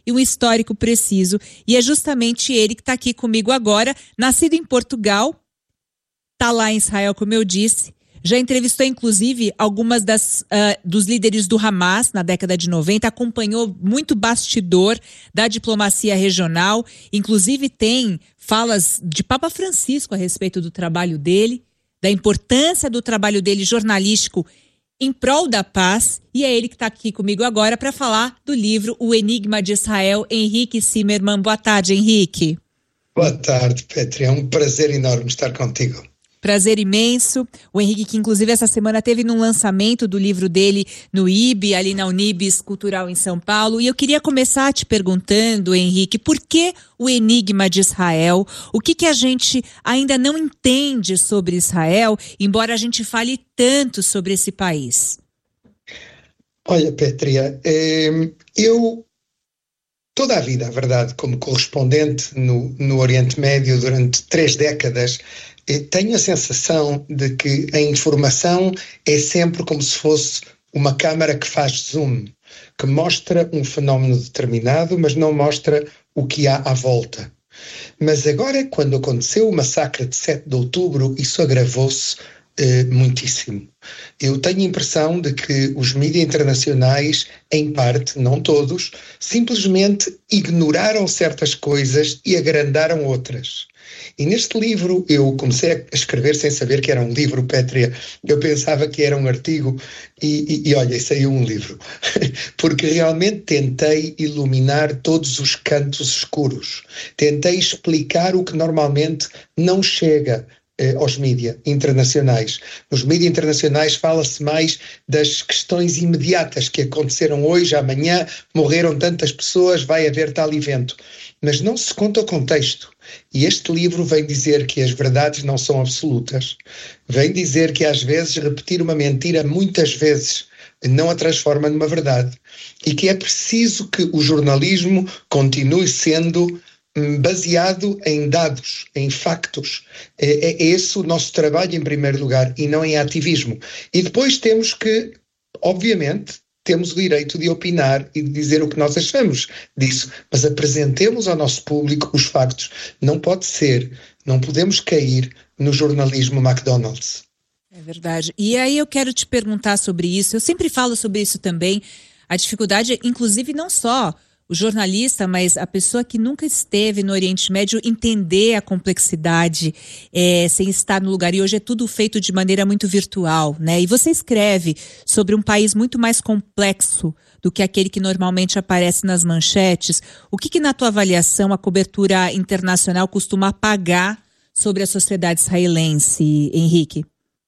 e um histórico preciso. E é justamente ele que está aqui comigo agora, nascido em Portugal, está lá em Israel, como eu disse. Já entrevistou, inclusive, algumas dos líderes do Hamas na década de 90, acompanhou muito bastidor da diplomacia regional, inclusive tem falas de Papa Francisco a respeito do trabalho dele, da importância do trabalho dele jornalístico em prol da paz, e é ele que está aqui comigo agora para falar do livro O Enigma de Israel, Henrique Zimmermann. Boa tarde, Henrique. Boa tarde, Petri. É um prazer enorme estar contigo. Prazer imenso. O Henrique, que inclusive essa semana teve num lançamento do livro dele no IB, ali na Unibis Cultural em São Paulo. E eu queria começar te perguntando, Henrique, por que o Enigma de Israel? O que a gente ainda não entende sobre Israel, embora a gente fale tanto sobre esse país? Olha, Petria, eu toda a vida, a verdade, como correspondente no Oriente Médio durante 3 décadas, tenho a sensação de que a informação é sempre como se fosse uma câmara que faz zoom, que mostra um fenómeno determinado, mas não mostra o que há à volta. Mas agora, quando aconteceu o massacre de 7 de outubro, isso agravou-se muitíssimo. Eu tenho a impressão de que os mídias internacionais, em parte, não todos, simplesmente ignoraram certas coisas e agrandaram outras. E neste livro eu comecei a escrever sem saber que era um livro, Pétria. Eu pensava que era um artigo e olha, saiu um livro. Porque realmente tentei iluminar todos os cantos escuros. Tentei explicar o que normalmente não chega aos mídias internacionais. Nos mídias internacionais fala-se mais das questões imediatas que aconteceram hoje, amanhã, morreram tantas pessoas, vai haver tal evento. Mas não se conta o contexto. E este livro vem dizer que as verdades não são absolutas. Vem dizer que às vezes repetir uma mentira muitas vezes não a transforma numa verdade. E que é preciso que o jornalismo continue sendo baseado em dados, em factos. É esse o nosso trabalho em primeiro lugar e não em ativismo. E depois temos que, obviamente, temos o direito de opinar e de dizer o que nós achamos disso, mas apresentemos ao nosso público os factos. Não pode ser, não podemos cair no jornalismo McDonald's. É verdade. E aí eu quero te perguntar sobre isso, eu sempre falo sobre isso também, a dificuldade, inclusive não só o jornalista, mas a pessoa que nunca esteve no Oriente Médio entender a complexidade sem estar no lugar. E hoje é tudo feito de maneira muito virtual, né? E você escreve sobre um país muito mais complexo do que aquele que normalmente aparece nas manchetes. O que na tua avaliação, a cobertura internacional costuma apagar sobre a sociedade israelense, Henrique?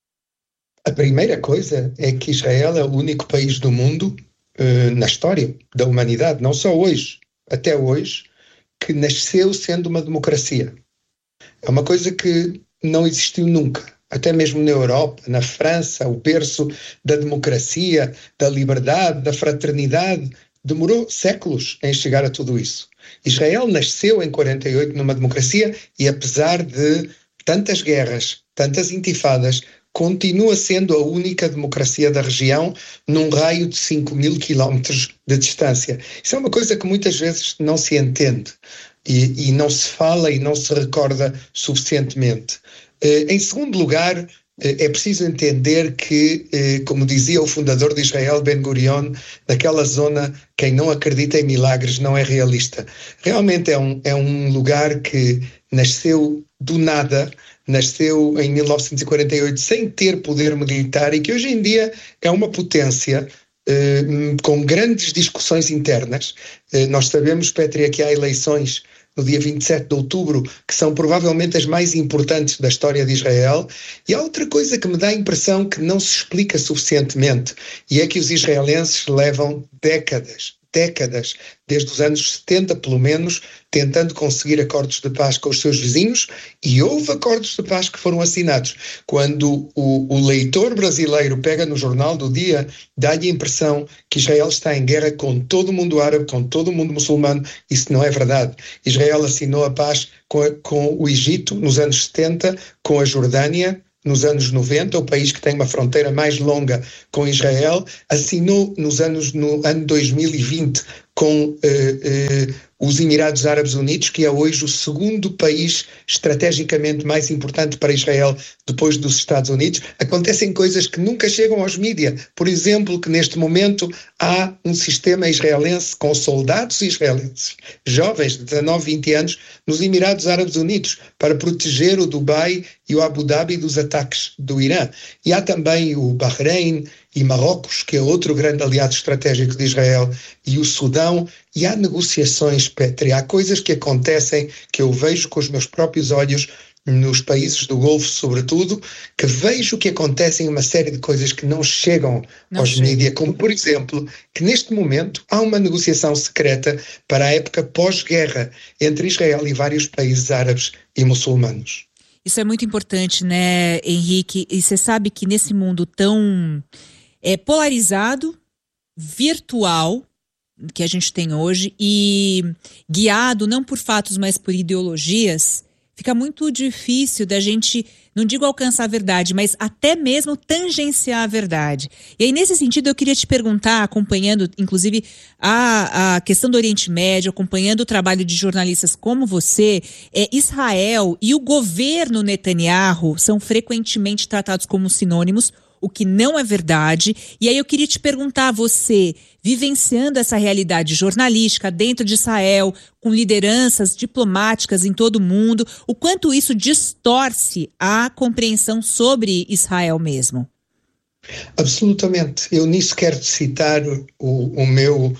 A primeira coisa é que Israel é o único país do mundo na história da humanidade, não só hoje, até hoje, que nasceu sendo uma democracia. É uma coisa que não existiu nunca. Até mesmo na Europa, na França, o berço da democracia, da liberdade, da fraternidade, demorou séculos em chegar a tudo isso. Israel nasceu em 48 numa democracia e, apesar de tantas guerras, tantas intifadas, continua sendo a única democracia da região num raio de 5.000 quilómetros de distância. Isso é uma coisa que muitas vezes não se entende e não se fala e não se recorda suficientemente. Em segundo lugar, é preciso entender que, como dizia o fundador de Israel, Ben-Gurion, naquela zona, quem não acredita em milagres não é realista. Realmente é um lugar que nasceu do nada, nasceu em 1948 sem ter poder militar e que hoje em dia é uma potência com grandes discussões internas. Nós sabemos, Pétria, que há eleições no dia 27 de outubro, que são provavelmente as mais importantes da história de Israel. E há outra coisa que me dá a impressão que não se explica suficientemente, e é que os israelenses levam décadas, desde os anos 70 pelo menos, tentando conseguir acordos de paz com os seus vizinhos, e houve acordos de paz que foram assinados. Quando o leitor brasileiro pega no jornal do dia, dá-lhe a impressão que Israel está em guerra com todo o mundo árabe, com todo o mundo muçulmano. Isso não é verdade. Israel assinou a paz com o Egito nos anos 70, com a Jordânia, nos anos 90, o país que tem uma fronteira mais longa com Israel, assinou no ano 2020 com os Emirados Árabes Unidos, que é hoje o segundo país estrategicamente mais importante para Israel depois dos Estados Unidos. Acontecem coisas que nunca chegam aos mídias. Por exemplo, que neste momento há um sistema israelense com soldados israelenses, jovens de 19, 20 anos, nos Emirados Árabes Unidos, para proteger o Dubai e o Abu Dhabi dos ataques do Irã. E há também o Bahrein e Marrocos, que é outro grande aliado estratégico de Israel, e o Sudão, e há negociações, Petri, há coisas que acontecem que eu vejo com os meus próprios olhos nos países do Golfo, sobretudo, que vejo que acontecem uma série de coisas que não chegam aos mídias, como, por exemplo, que neste momento há uma negociação secreta para a época pós-guerra entre Israel e vários países árabes e muçulmanos. Isso é muito importante, né, Henrique? E você sabe que nesse mundo tão polarizado, virtual, que a gente tem hoje, e guiado não por fatos, mas por ideologias, fica muito difícil da gente, não digo alcançar a verdade, mas até mesmo tangenciar a verdade. E aí, nesse sentido, eu queria te perguntar, acompanhando, inclusive, a questão do Oriente Médio, acompanhando o trabalho de jornalistas como você, Israel e o governo Netanyahu são frequentemente tratados como sinônimos, o que não é verdade. E aí eu queria te perguntar, você, vivenciando essa realidade jornalística dentro de Israel, com lideranças diplomáticas em todo o mundo, o quanto isso distorce a compreensão sobre Israel mesmo? Absolutamente. Eu nisso quero citar o meu...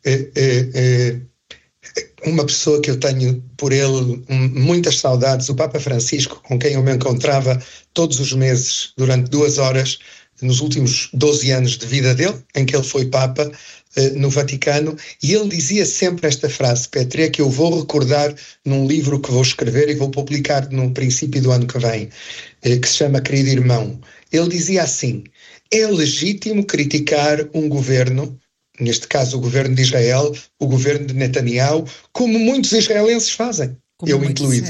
uma pessoa que eu tenho por ele muitas saudades, o Papa Francisco, com quem eu me encontrava todos os meses durante 2 horas nos últimos 12 anos de vida dele, em que ele foi Papa no Vaticano, e ele dizia sempre esta frase, Petri, que eu vou recordar num livro que vou escrever e vou publicar no princípio do ano que vem, que se chama Querido Irmão. Ele dizia assim: é legítimo criticar um governo, neste caso o governo de Israel, o governo de Netanyahu, como muitos israelenses fazem, eu incluído.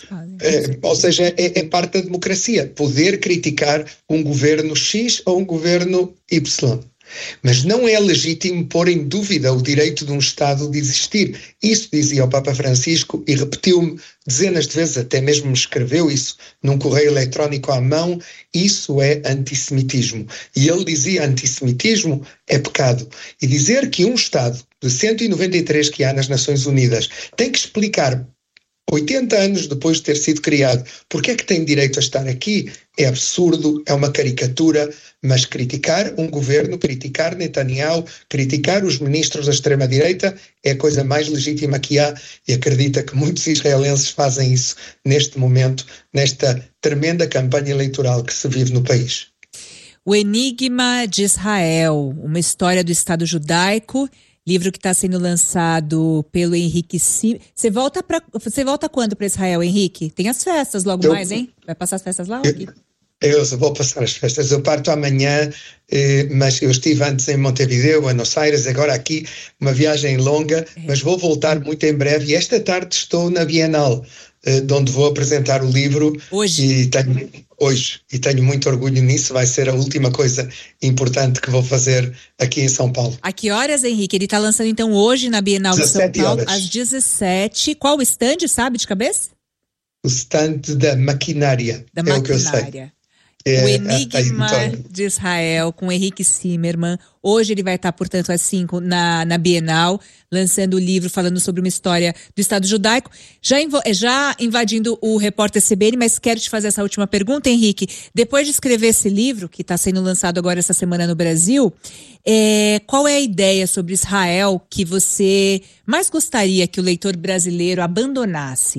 Ou seja, é parte da democracia, poder criticar um governo X ou um governo Y. Mas não é legítimo pôr em dúvida o direito de um Estado de existir. Isso dizia o Papa Francisco e repetiu-me dezenas de vezes, até mesmo me escreveu isso num correio eletrónico à mão. Isso é antissemitismo. E ele dizia: antissemitismo é pecado. E dizer que um Estado de 193 que há nas Nações Unidas tem que explicar 80 anos depois de ter sido criado, porque é que tem direito a estar aqui? É absurdo, é uma caricatura, mas criticar um governo, criticar Netanyahu, criticar os ministros da extrema-direita é a coisa mais legítima que há, e acredita que muitos israelenses fazem isso neste momento, nesta tremenda campanha eleitoral que se vive no país. O Enigma de Israel, uma história do Estado judaico, livro que está sendo lançado pelo Henrique Simer. Você volta quando para Israel, Henrique? Tem as festas logo mais, hein? Vai passar as festas lá ou aqui? Eu vou passar as festas. Eu parto amanhã, mas eu estive antes em Montevideo, Buenos Aires, agora aqui, uma viagem longa, mas vou voltar muito em breve. E esta tarde estou na Bienal, de onde vou apresentar o livro. Hoje? E tenho muito orgulho nisso. Vai ser a última coisa importante que vou fazer aqui em São Paulo. A que horas, Henrique? Ele está lançando então hoje na Bienal de São Paulo, horas. às 17. Qual o stand, sabe, de cabeça? O stand da maquinária. O que eu sei. O Enigma de Israel, com Henrique Zimmermann. Hoje ele vai estar, portanto, às 5 na Bienal, lançando o livro falando sobre uma história do Estado judaico. Já invadindo o repórter CBN, mas quero te fazer essa última pergunta, Henrique. Depois de escrever esse livro, que está sendo lançado agora essa semana no Brasil, qual é a ideia sobre Israel que você mais gostaria que o leitor brasileiro abandonasse?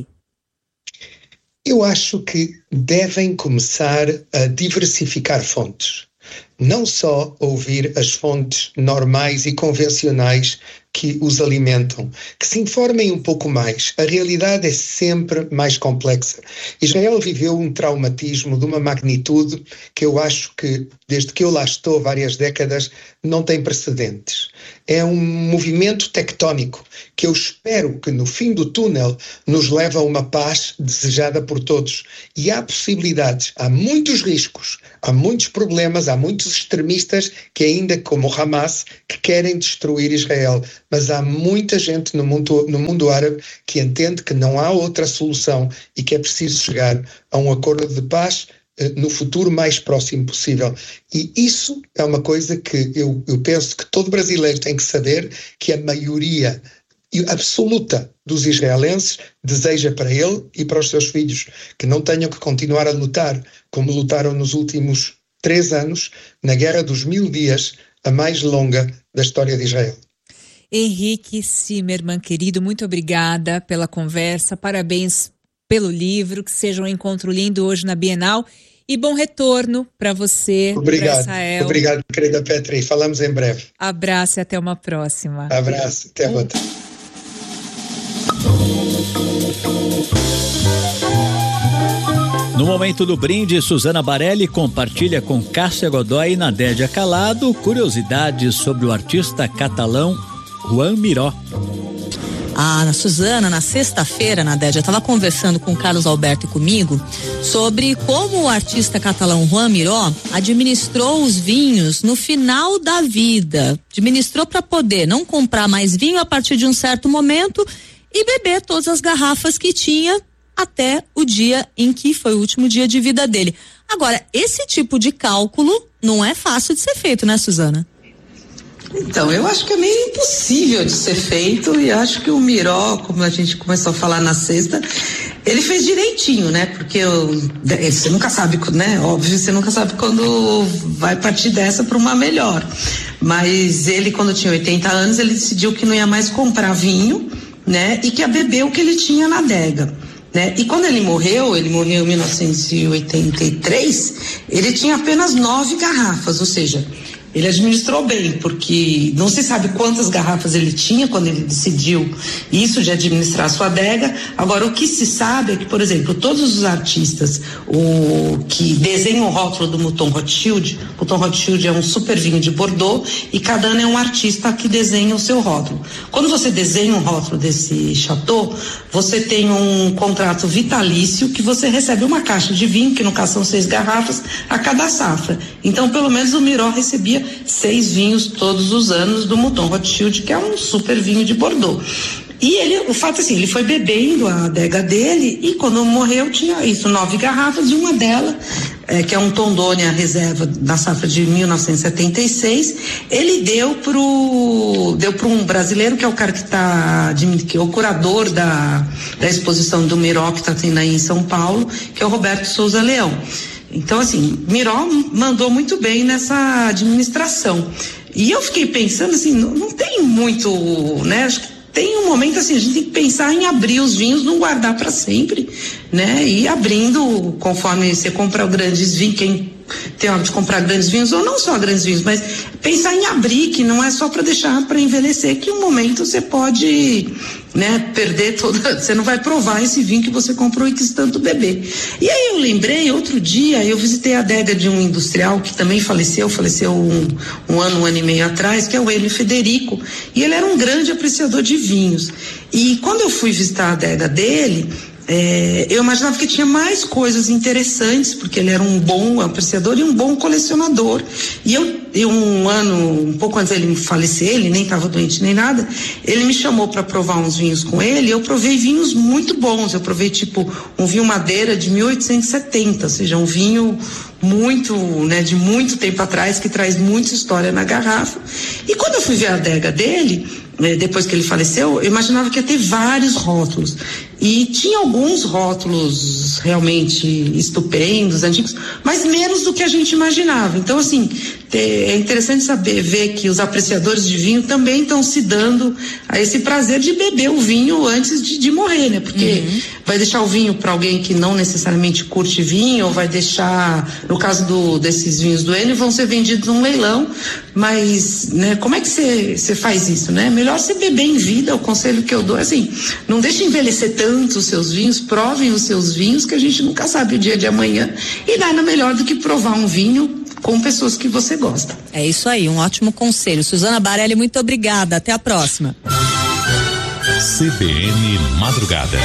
Eu acho que devem começar a diversificar fontes. Não só ouvir as fontes normais e convencionais que os alimentam, que se informem um pouco mais. A realidade é sempre mais complexa. Israel viveu um traumatismo de uma magnitude que eu acho que, desde que eu lá estou várias décadas, não tem precedentes. É um movimento tectónico que eu espero que no fim do túnel nos leve a uma paz desejada por todos. E há possibilidades, há muitos riscos, há muitos problemas, há muitos extremistas que ainda, como o Hamas, que querem destruir Israel. Mas há muita gente no mundo árabe que entende que não há outra solução e que é preciso chegar a um acordo de paz no futuro mais próximo possível. E isso é uma coisa que eu penso que todo brasileiro tem que saber, que a maioria absoluta dos israelenses deseja para ele e para os seus filhos, que não tenham que continuar a lutar como lutaram nos últimos 3 anos na Guerra dos 1000 Dias, a mais longa da história de Israel. Henrique Zimmermann, querido, muito obrigada pela conversa, parabéns pelo livro, que seja um encontro lindo hoje na Bienal e bom retorno para você, para Israel. Obrigado, querida Petri, falamos em breve. Abraço e até uma próxima. Abraço, até outra. No momento do brinde, Suzana Barelli compartilha com Cássia Godoy e Nadédia Calado curiosidades sobre o artista catalão Joan Miró. Suzana, na sexta-feira, Nadédia, estava conversando com o Carlos Alberto e comigo sobre como o artista catalão Joan Miró administrou os vinhos no final da vida. Administrou para poder não comprar mais vinho a partir de um certo momento e beber todas as garrafas que tinha até o dia em que foi o último dia de vida dele. Agora, esse tipo de cálculo não é fácil de ser feito, né, Suzana? Então, eu acho que é meio impossível de ser feito e acho que o Miró, como a gente começou a falar na sexta, ele fez direitinho, né? Porque você nunca sabe, né? Óbvio, você nunca sabe quando vai partir dessa para uma melhor. Mas ele, quando tinha 80 anos, ele decidiu que não ia mais comprar vinho, né? E que ia beber o que ele tinha na adega. Né? E quando ele morreu em 1983, ele tinha apenas 9 garrafas, ou seja, ele administrou bem, porque não se sabe quantas garrafas ele tinha quando ele decidiu isso de administrar a sua adega. Agora, o que se sabe é que, por exemplo, todos os artistas que desenham o rótulo do Mouton Rothschild é um super vinho de Bordeaux e cada ano é um artista que desenha o seu rótulo. Quando você desenha um rótulo desse chateau, você tem um contrato vitalício que você recebe uma caixa de vinho, que no caso são 6 garrafas, a cada safra. Então, pelo menos o Miró recebia 6 vinhos todos os anos do Mouton Rothschild, que é um super vinho de Bordeaux. E o fato assim, ele foi bebendo a adega dele e quando morreu tinha 9 garrafas e uma delas, que é um Tondônia reserva da safra de 1976, ele deu para um brasileiro que é o cara que é o curador da exposição do Miró que está tendo aí em São Paulo, que é o Roberto Souza Leão. Então, assim, Miró mandou muito bem nessa administração. E eu fiquei pensando, assim, não tem muito, né? Acho que tem um momento, assim, a gente tem que pensar em abrir os vinhos, não guardar para sempre, né? E abrindo, conforme você compra grandes vinhos, quem tem hora de comprar grandes vinhos, ou não só grandes vinhos, mas pensar em abrir, que não é só para deixar para envelhecer, que um momento você pode, né, perder você não vai provar esse vinho que você comprou e quis tanto beber. E aí eu lembrei, outro dia, eu visitei a adega de um industrial que também faleceu um ano e meio atrás, que é o Enio Federico, e ele era um grande apreciador de vinhos. E quando eu fui visitar a adega dele, eu imaginava que tinha mais coisas interessantes, porque ele era um bom apreciador e um bom colecionador. E eu um pouco antes dele falecer, ele nem estava doente nem nada, ele me chamou para provar uns vinhos com ele. Eu provei vinhos muito bons. Eu provei um vinho madeira de 1870, ou seja, um vinho muito, né, de muito tempo atrás, que traz muita história na garrafa. E quando eu fui ver a adega dele, depois que ele faleceu, eu imaginava que ia ter vários rótulos. E tinha alguns rótulos realmente estupendos, antigos, mas menos do que a gente imaginava. Então, assim, é interessante ver que os apreciadores de vinho também estão se dando a esse prazer de beber o vinho antes de morrer, né? Porque vai deixar o vinho para alguém que não necessariamente curte vinho, ou vai deixar, no caso desses vinhos do Enio, vão ser vendidos num leilão, mas, né, como é que você faz isso, né? Melhor você beber em vida. O conselho que eu dou é assim, não deixe envelhecer tanto os seus vinhos, provem os seus vinhos, que a gente nunca sabe o dia de amanhã, e nada melhor do que provar um vinho com pessoas que você gosta. É isso aí, um ótimo conselho. Suzana Barelli, muito obrigada. Até a próxima. CBN Madrugada.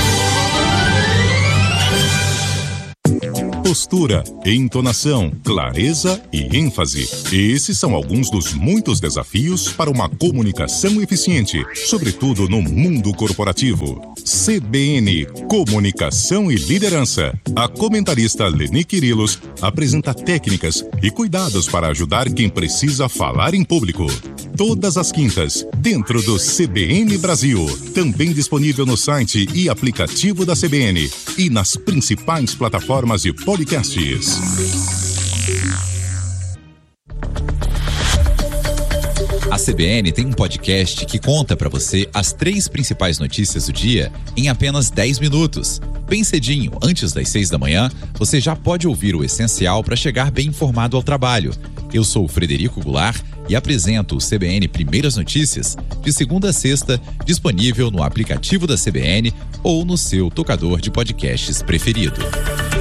Postura, entonação, clareza e ênfase. Esses são alguns dos muitos desafios para uma comunicação eficiente, sobretudo no mundo corporativo. CBN, Comunicação e Liderança. A comentarista Leni Quirilos apresenta técnicas e cuidados para ajudar quem precisa falar em público. Todas as quintas, dentro do CBN Brasil. Também disponível no site e aplicativo da CBN e nas principais plataformas de podcasts. A CBN tem um podcast que conta para você as 3 principais notícias do dia em apenas 10 minutos. Bem cedinho, antes das 6 da manhã, você já pode ouvir o essencial para chegar bem informado ao trabalho. Eu sou o Frederico Goulart e apresento o CBN Primeiras Notícias de segunda a sexta, disponível no aplicativo da CBN ou no seu tocador de podcasts preferido.